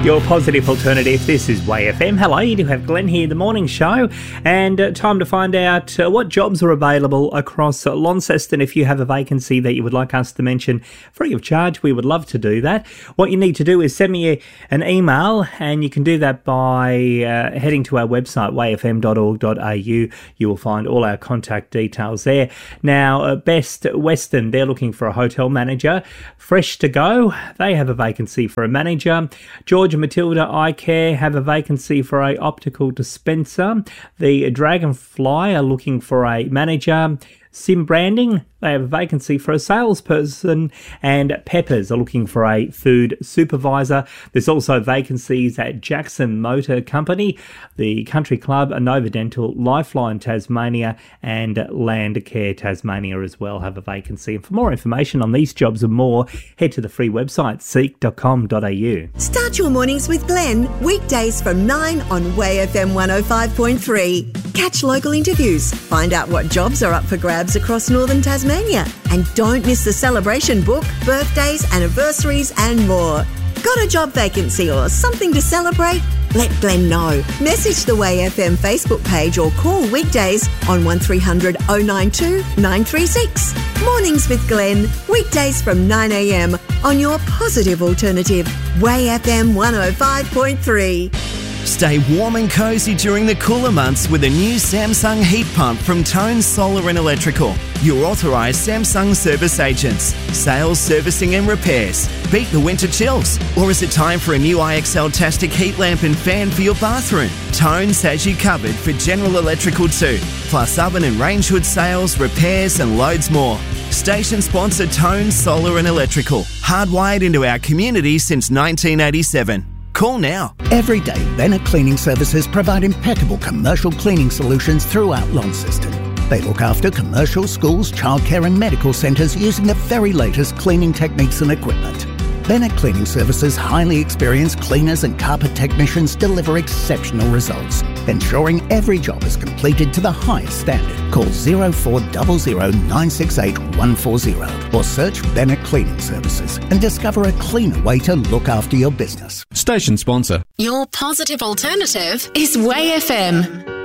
Your positive alternative. This is Way FM. Hello, you do have Glenn here, the morning show, and time to find out what jobs are available across Launceston. If you have a vacancy that you would like us to mention free of charge, we would love to do that. What you need to do is send me an email, and you can do that by heading to our website, wayfm.org.au. You will find all our contact details there. Now, Best Western, they're looking for a hotel manager. Fresh to Go, they have a vacancy for a manager. George and Matilda Eye Care have a vacancy for a optical dispenser. The Dragonfly are looking for a manager. Sim Branding, they have a vacancy for a salesperson, and Peppers are looking for a food supervisor. There's also vacancies at Jackson Motor Company, the Country Club, Nova Dental, Lifeline Tasmania, and Landcare Tasmania as well have a vacancy. And for more information on these jobs and more, head to the free website seek.com.au. Start your mornings with Glenn, weekdays from 9 on Way FM 105.3. Catch local interviews, find out what jobs are up for grabs across northern Tasmania, and don't miss the celebration book, birthdays, anniversaries and more. Got a job vacancy or something to celebrate? Let Glenn know. Message the Way FM Facebook page or call weekdays on 1300 092 936. Mornings with Glenn, weekdays from 9am on your positive alternative, Way FM 105.3. Stay warm and cosy during the cooler months with a new Samsung heat pump from Tone Solar and Electrical. Your authorised Samsung service agents. Sales, servicing and repairs. Beat the winter chills. Or is it time for a new IXL-tastic heat lamp and fan for your bathroom? Tones has you covered for general electrical too. Plus oven and range hood sales, repairs and loads more. Station sponsor Tone Solar and Electrical. Hardwired into our community since 1987. Call now. Every day, Bennett Cleaning Services provide impeccable commercial cleaning solutions throughout Launceston. They look after commercial, schools, childcare and medical centres using the very latest cleaning techniques and equipment. Bennett Cleaning Services' highly experienced cleaners and carpet technicians deliver exceptional results, ensuring every job is completed to the highest standard. Call 0400 968 140 or search Bennett Cleaning Services and discover a cleaner way to look after your business. Station sponsor. Your positive alternative is Way FM.